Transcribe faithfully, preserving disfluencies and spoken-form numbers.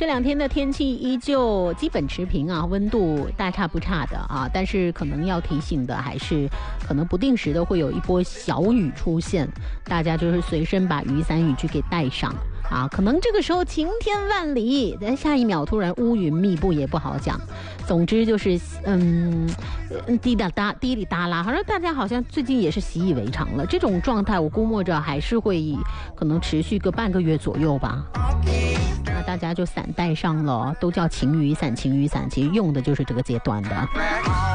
这两天的天气依旧基本持平啊，温度大差不差的啊，但是可能要提醒的还是，可能不定时的会有一波小雨出现，大家就是随身把雨伞、雨具给带上啊。可能这个时候晴天万里，但下一秒突然乌云密布也不好讲。总之就是嗯，滴答答、滴里答啦，好像大家好像最近也是习以为常了。这种状态我估摸着还是会可能持续个半个月左右吧。那大家就伞带上了，都叫晴雨伞，晴雨伞其实用的就是这个阶段的。